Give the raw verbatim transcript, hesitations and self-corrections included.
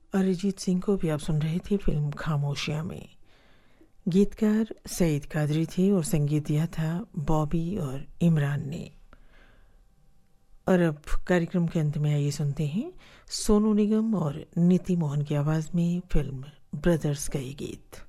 अरिजीत सिंह को भी आप सुन रहे थे फिल्म खामोशियां में। गीतकार सईद कादरी थे और संगीत दिया था बॉबी और इमरान ने। और अब कार्यक्रम के अंत में आइए सुनते हैं सोनू निगम और नीति मोहन की आवाज़ में फिल्म ब्रदर्स का ये गीत।